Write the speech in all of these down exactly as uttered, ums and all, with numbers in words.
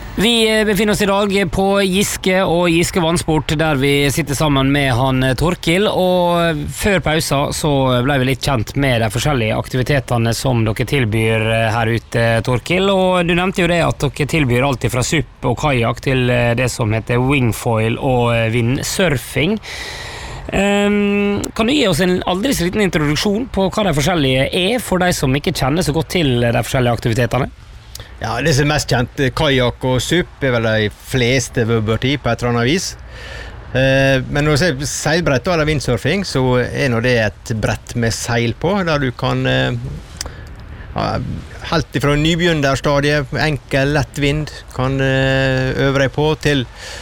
Vi befinner oss i dag på Giske og Giske Vannsport, der vi sitter sammen med han Torkil, og før pausen så ble vi litt kjent med de forskjellige aktivitetene som dere tilbyr her ute, Torkil, og du nevnte jo det at dere tilbyr alt fra supp og kajak til det som heter wingfoil og windsurfing. Um, kan du gi oss en aldri så liten introduksjon på hva de forskjellige er, for de som ikke kjenner så godt til de forskjellige aktivitetene? Ja, det som er mest kjent, kajak og supp, er vel de fleste vøbberti på et eller annet vis. Eh, men når du ser seilbrett eller windsurfing, så er nå det et brett med seil på, der du kan eh, helt ifra nybegynnerstadiet, enkel, lett vind, kan eh, øve deg på, til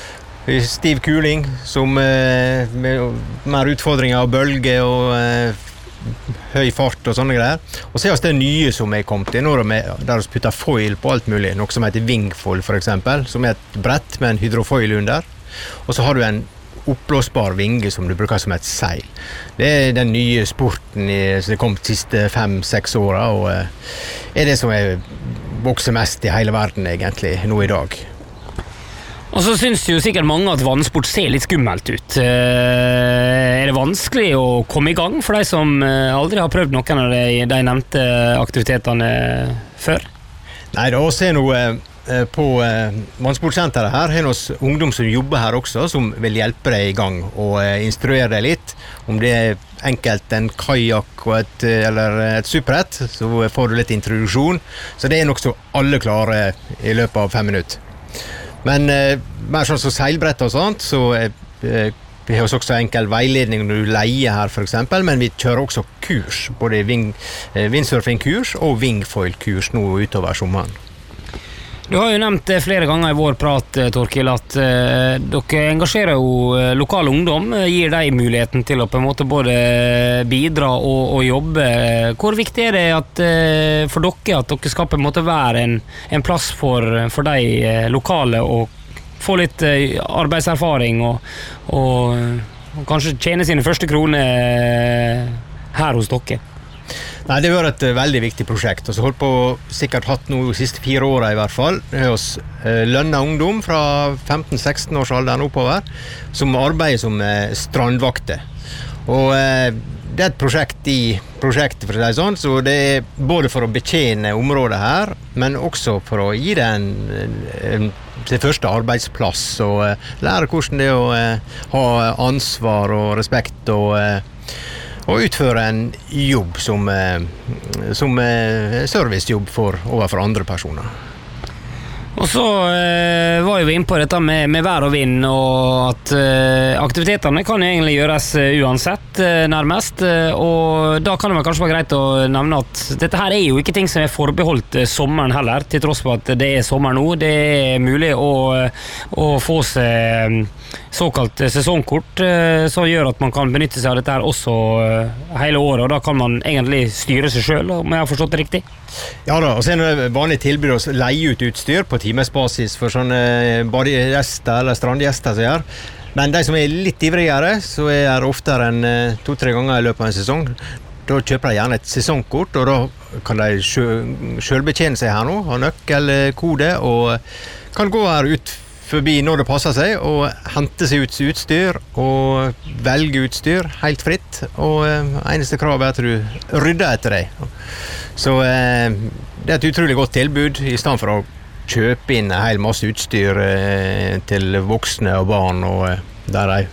stiv kuling, som eh, med mer utfordringer av bølge og eh, høy fart og sånne greier. Og så er det nye som er kommet i, der vi putter foil på alt mulig, noe som heter wingfoil for eksempel, som er et brett med en hydrofoil under. Og så har du en oppblåsbar vinge som du bruker som et seil. Det er den nye sporten i, som er kommet de siste fem-seks åra, og er det som er vokser mest i hele verden egentlig, nå i dag. Og så synes jo sikkert mange at vannsport ser litt skummelt ut. Er det vanskelig å komme i gang for de som aldri har prøvd noen av de, de nevnte aktivitetene før? Nei, da ser jeg noe på vannsportsenteret her. Det er noen ungdom som jobber her også, som vil hjelpe deg i gang og instruere deg litt. Om det er enkelt en kajak og et, eller et supprett, så får du litt introduksjon. Så det er nok så alle klarer i løpet av fem minutter. Men eh, mer sånn som seilbrett og sånt, så eh, vi har også enkel veiledning når du leier her for eksempel, men vi kjører også kurs, både wing, eh, windsurfing-kurs og wingfoil-kurs nå utover sommeren. Du har jo nevnt flere ganger i vår prat, Torkil, at eh, dere engasjerer jo lokal ungdom, gir deg muligheten til å på en måte både bidra og, og jobbe. Hvor viktig er det at, eh, for dere at dere skal på en måte være en, en plass for, for de eh, lokale og få litt eh, arbeidserfaring og, og, og kanskje tjene sine første kroner her hos dere? Nei, det har vært et veldig viktig prosjekt, og så holdt på sikkert hatt noe de siste fire årene i hvert fall. Det er hos eh, lønna ungdom fra femten-seksten års alderen oppover, som arbeider som eh, strandvakter. Og eh, det er et prosjekt i prosjektet, for å si det sånn, så det er både for å betjene området her, men også for å gi det en, en til første arbeidsplass, og eh, lære hvordan det er å eh, ha ansvar og respekt og eh, og utføre en jobb som, som servicejobb for, overfor andre personer. Og så eh, var vi inne på dette med, med vær og vind, og at eh, aktivitetene kan egentlig gjøres uansett, eh, nærmest, og da kan det kanskje være greit å nevne at dette her er jo ikke ting som er forbeholdt sommeren heller, til tross for at det er sommer nå. Det er mulig å, å få seg såkalt sesongkort, eh, som gjør at man kan benytte seg av dette her også eh, hele året, og da kan man egentlig styre seg selv, om jeg har forstått det riktig. Ja da, og så er det vanlig tilbud å leie ut utstyr på timesbasis for sånne badegjester eller strandgjester som gjør. Men de som er litt ivrigere, så er det oftere enn to-tre ganger i løpet av en sesong. Da kjøper de gjerne et sesongkort, og da kan de selv betjene seg her nå, ha nøkkelkode, og kan gå her ut forbi når det passer seg, og hente seg ut utstyr, og velge utstyr helt fritt, og eneste krav er at du rydder etter deg. Så eh, det er et utrolig godt tilbud, i stedet for å kjøpe inn en hel masse utstyr eh, til voksne og barn, og eh, der ei,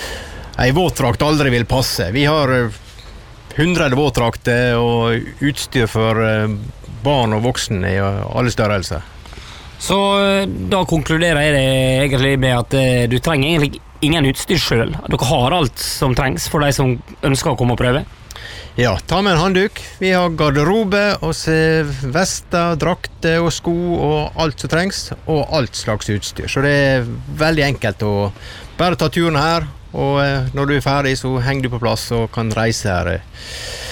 ei våtdrakt aldri vil passe. Vi har hundre våtdrakter og utstyr for eh, barn og voksne i alle størrelser. Så da konkluderer jeg det egentlig med at eh, du trenger egentlig ingen utstyr selv. Dere har alt som trengs for de som ønsker å komme og prøve. Ja, ta med en handduk. Vi har garderobe, og vester, drakter og sko og alt som trengs, og alt slags utstyr. Så det er veldig enkelt å bare ta turen her, og når du er ferdig så henger du på plass og kan reise her